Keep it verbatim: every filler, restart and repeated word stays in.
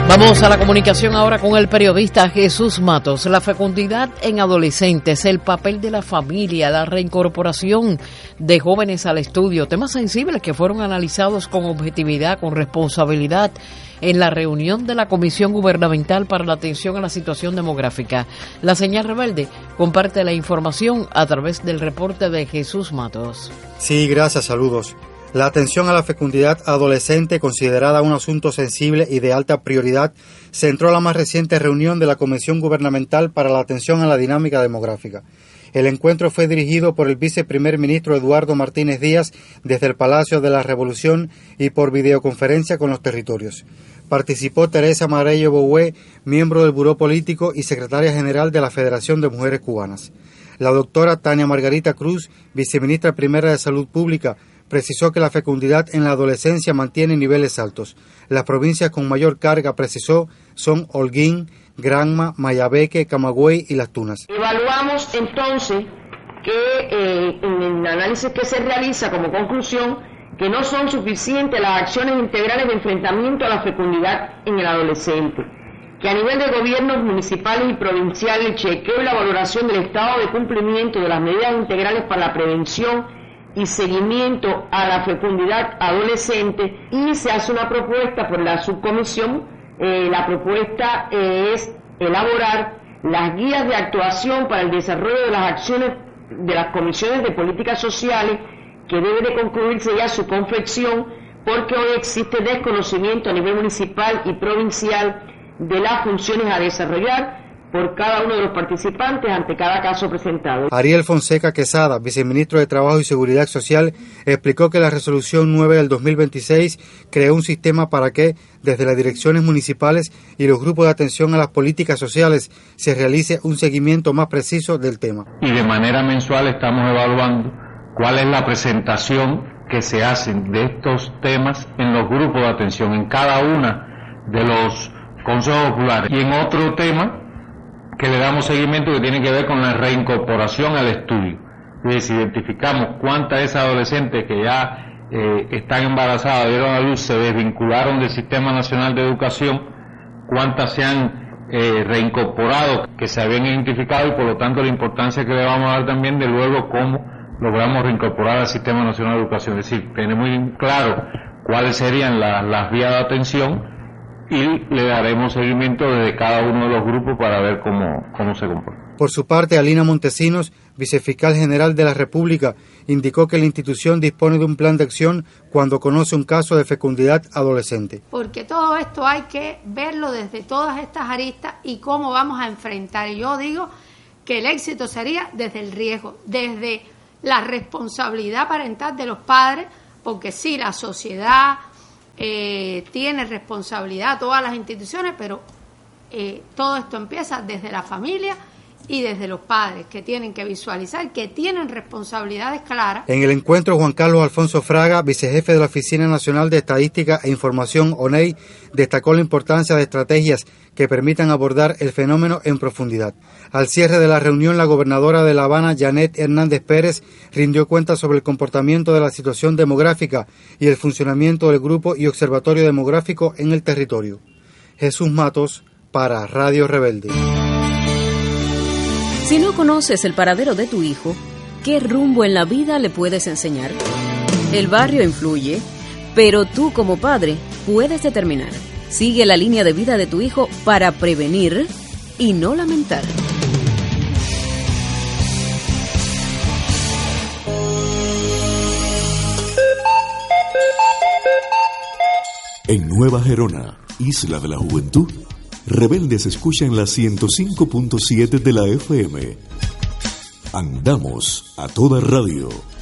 Vamos a la comunicación ahora con el periodista Jesús Matos. La fecundidad en adolescentes, el papel de la familia, la reincorporación de jóvenes al estudio, temas sensibles que fueron analizados con objetividad, con responsabilidad en la reunión de la Comisión Gubernamental para la Atención a la Situación Demográfica. La Señal Rebelde comparte la información a través del reporte de Jesús Matos. Sí, gracias, saludos. La atención a la fecundidad adolescente, considerada un asunto sensible y de alta prioridad, centró la más reciente reunión de la Comisión Gubernamental para la Atención a la Dinámica Demográfica. El encuentro fue dirigido por el viceprimer ministro Eduardo Martínez Díaz desde el Palacio de la Revolución y por videoconferencia con los territorios. Participó Teresa Marello Boué, miembro del Buró Político y secretaria general de la Federación de Mujeres Cubanas. La doctora Tania Margarita Cruz, viceministra primera de Salud Pública, precisó que la fecundidad en la adolescencia mantiene niveles altos. Las provincias con mayor carga, precisó, son Holguín, Granma, Mayabeque, Camagüey y Las Tunas. Evaluamos entonces que eh, en el análisis que se realiza como conclusión que no son suficientes las acciones integrales de enfrentamiento a la fecundidad en el adolescente, que a nivel de gobiernos municipales y provinciales el chequeo y la valoración del estado de cumplimiento de las medidas integrales para la prevención y seguimiento a la fecundidad adolescente, y se hace una propuesta por la subcomisión. Eh, la propuesta eh, es elaborar las guías de actuación para el desarrollo de las acciones de las comisiones de políticas sociales, que debe de concluirse ya su confección, porque hoy existe desconocimiento a nivel municipal y provincial de las funciones a desarrollar por cada uno de los participantes ante cada caso presentado. Ariel Fonseca Quesada, viceministro de Trabajo y Seguridad Social, explicó que la resolución nueve del dos mil veintiséis creó un sistema para que, desde las direcciones municipales y los grupos de atención a las políticas sociales, se realice un seguimiento más preciso del tema. Y de manera mensual estamos evaluando cuál es la presentación que se hace de estos temas en los grupos de atención, en cada una de los consejos populares. Y en otro tema que le damos seguimiento, que tiene que ver con la reincorporación al estudio. Es decir, identificamos cuántas de esas adolescentes que ya eh, están embarazadas, dieron a luz, se desvincularon del Sistema Nacional de Educación, cuántas se han eh, reincorporado, que se habían identificado, y por lo tanto la importancia que le vamos a dar también de luego cómo logramos reincorporar al Sistema Nacional de Educación. Es decir, tenemos muy claro cuáles serían la, las vías de atención, y le daremos seguimiento desde cada uno de los grupos para ver cómo, cómo se comporta. Por su parte, Alina Montesinos, vicefiscal general de la República, indicó que la institución dispone de un plan de acción cuando conoce un caso de fecundidad adolescente. Porque todo esto hay que verlo desde todas estas aristas y cómo vamos a enfrentar. Y yo digo que el éxito sería desde el riesgo, desde la responsabilidad parental de los padres, porque sí, la sociedad Eh, tiene responsabilidad, todas las instituciones, pero eh, todo esto empieza desde la familia y desde los padres, que tienen que visualizar, que tienen responsabilidades claras. En el encuentro, Juan Carlos Alfonso Fraga, vicejefe de la Oficina Nacional de Estadística e Información, O N E I, destacó la importancia de estrategias que permitan abordar el fenómeno en profundidad. Al cierre de la reunión, la gobernadora de La Habana, Janet Hernández Pérez, rindió cuenta sobre el comportamiento de la situación demográfica y el funcionamiento del Grupo y Observatorio Demográfico en el territorio. Jesús Matos, para Radio Rebelde. Si no conoces el paradero de tu hijo, ¿qué rumbo en la vida le puedes enseñar? El barrio influye, pero tú como padre puedes determinar. Sigue la línea de vida de tu hijo para prevenir y no lamentar. En Nueva Gerona, Isla de la Juventud, Rebeldes escuchan la ciento cinco punto siete de la F M. Andamos a toda radio.